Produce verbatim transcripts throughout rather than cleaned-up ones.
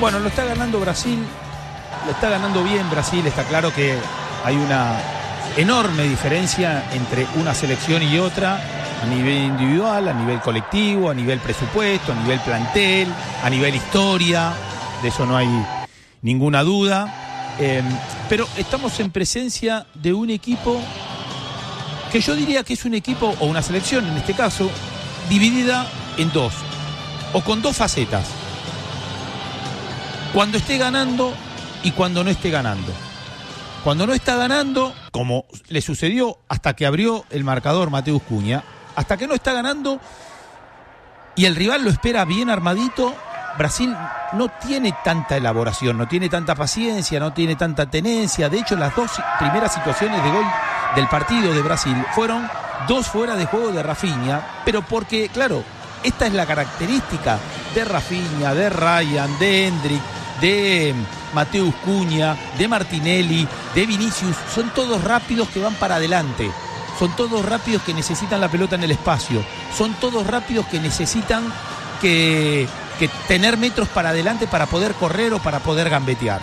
Bueno, lo está ganando Brasil, lo está ganando bien Brasil. Está claro que hay una enorme diferencia entre una selección y otra, a nivel individual, a nivel colectivo, a nivel presupuesto, a nivel plantel, a nivel historia. De eso no hay ninguna duda. Eh, pero estamos en presencia de un equipo que yo diría que es un equipo, o una selección en este caso, dividida en dos, o con dos facetas. Cuando esté ganando y cuando no esté ganando. Cuando no está ganando, como le sucedió hasta que abrió el marcador Mateus Cunha, hasta que no está ganando y el rival lo espera bien armadito, Brasil no tiene tanta elaboración, no tiene tanta paciencia, no tiene tanta tenencia. De hecho, las dos primeras situaciones de gol del partido de Brasil fueron dos fuera de juego de Rafinha, pero porque, claro, esta es la característica de Rafinha, de Ryan, de Endrick, de Mateus Cunha, de Martinelli, de Vinicius. Son todos rápidos que van para adelante, son todos rápidos que necesitan la pelota en el espacio, son todos rápidos que necesitan que... que tener metros para adelante para poder correr o para poder gambetear.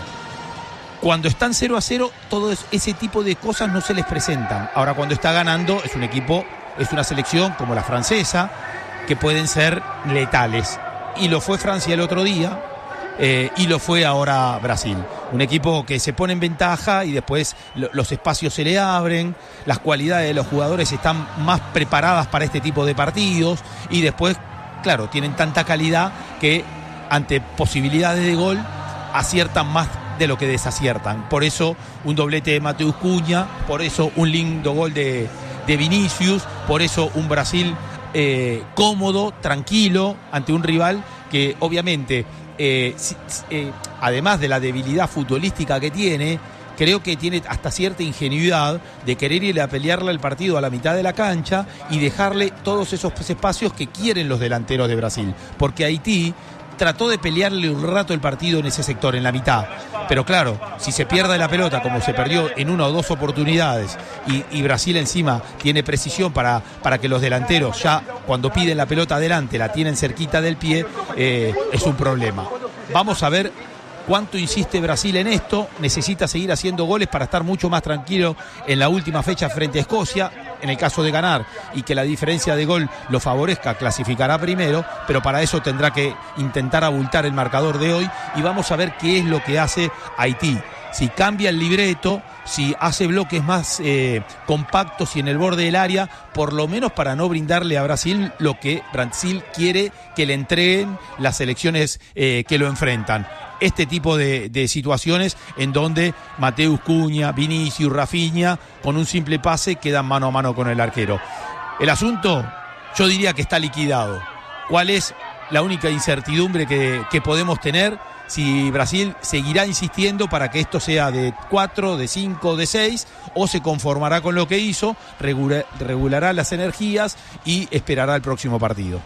Cuando están cero a cero, todo ese tipo de cosas no se les presentan. Ahora, cuando está ganando, es un equipo, es una selección como la francesa, que pueden ser letales. Y lo fue Francia el otro día, eh, y lo fue ahora Brasil. Un equipo que se pone en ventaja y después lo, los espacios se le abren, las cualidades de los jugadores están más preparadas para este tipo de partidos, y después, claro, tienen tanta calidad que ante posibilidades de gol aciertan más de lo que desaciertan. Por eso un doblete de Mateus Cunha, por eso un lindo gol de, de Vinicius, por eso un Brasil eh, cómodo, tranquilo, ante un rival que obviamente, eh, eh, además de la debilidad futbolística que tiene, creo que tiene hasta cierta ingenuidad de querer ir a pelearle el partido a la mitad de la cancha y dejarle todos esos espacios que quieren los delanteros de Brasil. Porque Haití trató de pelearle un rato el partido en ese sector, en la mitad. Pero claro, si se pierde la pelota como se perdió en una o dos oportunidades y, y Brasil encima tiene precisión para, para que los delanteros ya cuando piden la pelota adelante la tienen cerquita del pie, eh, es un problema. Vamos a ver cuánto insiste Brasil en esto. Necesita seguir haciendo goles para estar mucho más tranquilo en la última fecha frente a Escocia. En el caso de ganar y que la diferencia de gol lo favorezca, clasificará primero, pero para eso tendrá que intentar abultar el marcador de hoy, y vamos a ver qué es lo que hace Haití. Si cambia el libreto, si hace bloques más eh, compactos y en el borde del área, por lo menos para no brindarle a Brasil lo que Brasil quiere que le entreguen las selecciones eh, que lo enfrentan. Este tipo de, de situaciones en donde Mateus Cunha, Vinicius, Rafinha, con un simple pase quedan mano a mano con el arquero. El asunto, yo diría que está liquidado. ¿Cuál es la única incertidumbre que, que podemos tener? Si Brasil seguirá insistiendo para que esto sea de cuatro, de cinco, de seis, o se conformará con lo que hizo, regula, regulará las energías y esperará el próximo partido.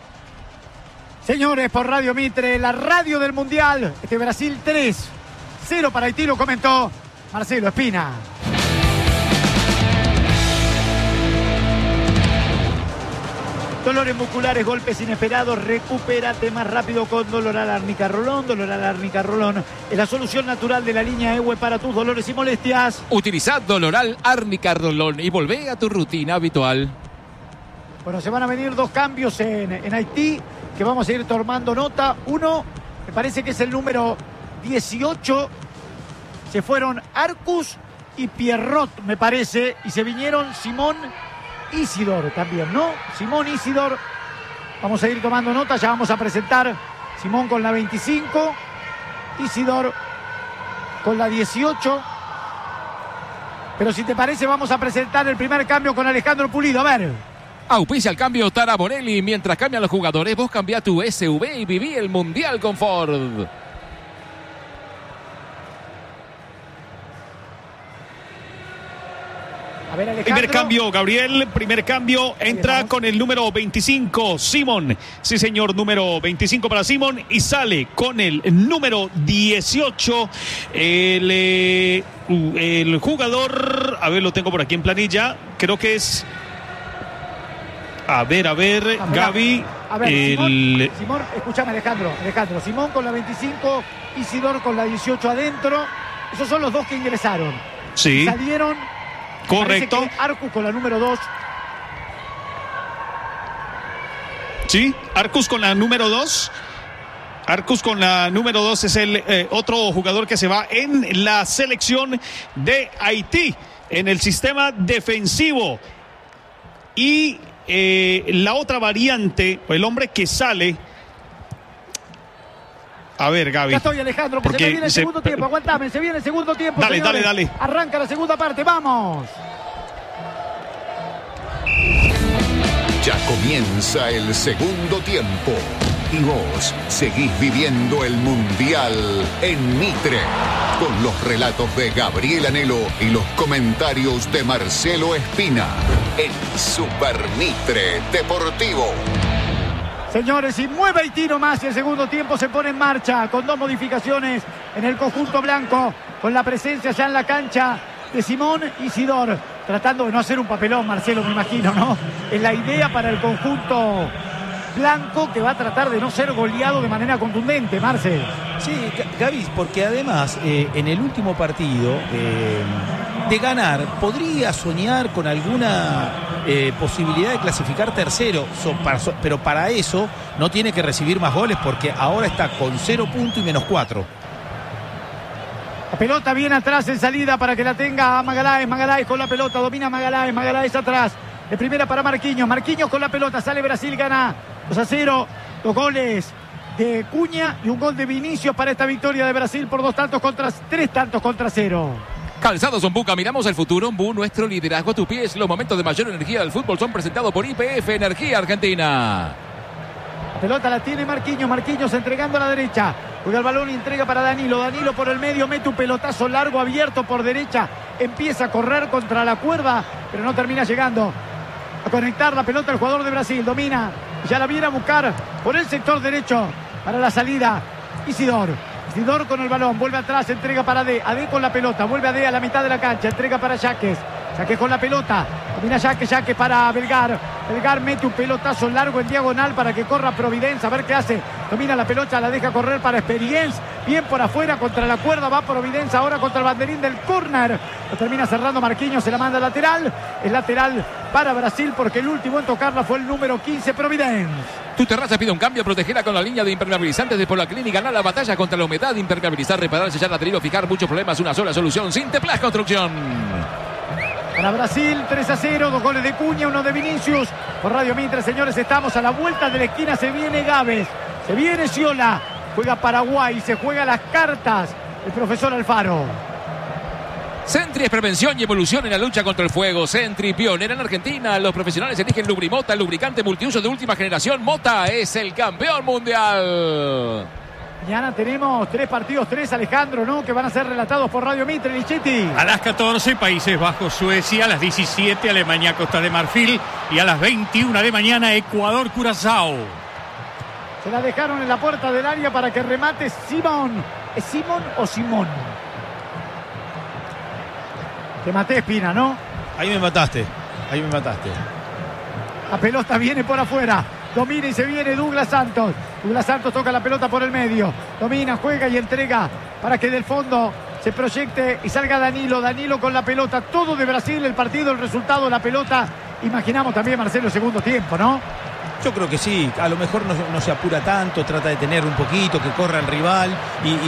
Señores, por Radio Mitre, la radio del Mundial, este Brasil tres cero para Haití, lo comentó Marcelo Espina. Dolores musculares, golpes inesperados, recupérate más rápido con Doloral Árnica Rolón. Doloral Árnica Rolón es la solución natural de la línea E W E para tus dolores y molestias. Utilizad Doloral Árnica Rolón y volvé a tu rutina habitual. Bueno, se van a venir dos cambios en, en Haití que vamos a ir tomando nota. Uno, me parece que es el número dieciocho. Se fueron Arcus y Pierrot, me parece, y se vinieron Simón Isidor también, ¿no? Simón Isidor. Vamos a ir tomando nota, ya vamos a presentar Simón con la veinticinco, Isidor con la dieciocho. Pero si te parece, vamos a presentar el primer cambio con Alejandro Pulido. A ver. Auspicia el cambio Tara Borelli. Mientras cambian los jugadores, vos cambia tu S U V y viví el Mundial con Ford. A ver, Alejandro. Primer cambio, Gabriel, primer cambio, entra con el número veinticinco, Simón. Sí, señor, número veinticinco para Simón, y sale con el número dieciocho, el, eh, el jugador, a ver, lo tengo por aquí en planilla, creo que es A ver, a ver, Ah, Gaby. A ver, el... Simón, Simón, escúchame Alejandro, Alejandro, Simón con la veinticinco, Isidor con la dieciocho adentro, esos son los dos que ingresaron. Sí, Salieron, correcto. parece que Arcus con la número dos. Sí, Arcus con la número dos. Arcus con la número dos es el eh, otro jugador que se va en la selección de Haití, en el sistema defensivo. Y eh, la otra variante, el hombre que sale. A ver, Gaby. Ya estoy, Alejandro, que Porque se me viene el se- segundo tiempo, aguantame, se viene el segundo tiempo. Dale, señores. dale, dale. Arranca la segunda parte, vamos. Ya comienza el segundo tiempo y vos seguís viviendo el Mundial en Mitre, con los relatos de Gabriel Anhelo y los comentarios de Marcelo Espina en Super Mitre Deportivo. Señores, y mueve Haití nomás y el segundo tiempo se pone en marcha con dos modificaciones en el conjunto blanco, con la presencia ya en la cancha de Simón Isidor, tratando de no hacer un papelón, Marcelo, me imagino, ¿no? Es la idea para el conjunto blanco, que va a tratar de no ser goleado de manera contundente, Marcel. Sí, Gaby, porque además eh, en el último partido eh, de ganar podría soñar con alguna eh, posibilidad de clasificar tercero, so, para, so, pero para eso no tiene que recibir más goles porque ahora está con cero puntos y menos cuatro. La pelota viene atrás en salida para que la tenga Magaláes. Magaláes con la pelota, domina Magaláes. Magaláes atrás. De primera para Marquinhos. Marquinhos con la pelota. Sale Brasil, gana dos a cero. Dos goles de Cuña y un gol de Vinicius para esta victoria de Brasil por dos tantos contra tres tantos contra cero. Calzados Ombuca, miramos el futuro. Ombu, nuestro liderazgo a tus pies. Los momentos de mayor energía del fútbol son presentados por I P F Energía Argentina. La pelota la tiene Marquinhos. Marquinhos entregando a la derecha. Juega el balón y entrega para Danilo. Danilo por el medio, mete un pelotazo largo abierto por derecha. Empieza a correr contra la cuerda, pero no termina llegando a conectar la pelota el jugador de Brasil. Domina, ya la viene a buscar por el sector derecho para la salida. Isidor. Isidor con el balón, vuelve atrás, entrega para D. A D con la pelota, vuelve a D a la mitad de la cancha, entrega para Yaques. Yaques con la pelota, domina Yaques, Yaques para Belgar. Belgar mete un pelotazo largo en diagonal para que corra Providencia, a ver qué hace. Domina la pelota, la deja correr para Experience. Bien por afuera, contra la cuerda, va Providencia ahora contra el banderín del córner. Lo termina cerrando Marquinhos, se la manda lateral. Es lateral para Brasil porque el último en tocarla fue el número quince, Providencia. Tu terraza pide un cambio, protegera con la línea de impermeabilizantes de Polaclin y ganar la batalla contra la humedad. Impermeabilizar, reparar, sellar, adherir o fijar muchos problemas, una sola solución. Sinteplas Construcción. Para Brasil, tres a cero, dos goles de Cuña, uno de Vinicius. Por Radio Mitre, señores, estamos a la vuelta de la esquina, se viene Gávez, se viene Sciolá, juega Paraguay, se juega las cartas el profesor Alfaro. Sentry es prevención y evolución en la lucha contra el fuego. Sentry, pionera en Argentina. Los profesionales eligen Lubrimota, el lubricante multiuso de última generación. Mota es el campeón mundial. Mañana tenemos tres partidos, tres, Alejandro, ¿no? Que van a ser relatados por Radio Mitre, Lichetti. A las catorce, Países Bajos, Suecia. A las diecisiete, Alemania, Costa de Marfil. Y a las veintiuna de mañana, Ecuador, Curazao. Se la dejaron en la puerta del área para que remate Simón. ¿Es Simón o Simón? Te maté, Espina, ¿no? Ahí me mataste, ahí me mataste. La pelota viene por afuera. Domina y se viene Douglas Santos. Douglas Santos toca la pelota por el medio. Domina, juega y entrega para que del fondo se proyecte y salga Danilo. Danilo con la pelota. Todo de Brasil, el partido, el resultado, la pelota. Imaginamos también, Marcelo, segundo tiempo, ¿no? Yo creo que sí, a lo mejor no, no se apura tanto, trata de tener un poquito, que corra el rival y, y